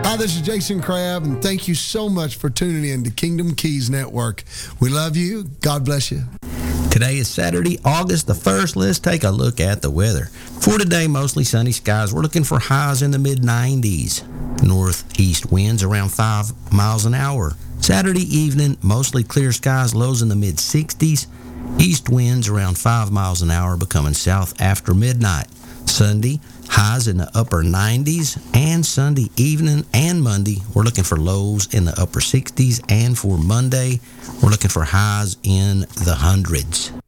Hi, this is Jason Crabb, and thank you so much for tuning in to Kingdom Keys Network. We love you. God bless you. Today is Saturday, August the 1st. Let's take a look at the weather. For today, mostly sunny skies. We're looking for highs in the mid-90s. Northeast winds around 5 miles an hour. Saturday evening, mostly clear skies, lows in the mid-60s. East winds around 5 miles an hour, becoming south after midnight. Sunday, highs in the upper 90s, and Sunday evening and Monday, we're looking for lows in the upper 60s, and for Monday, we're looking for highs in the hundreds.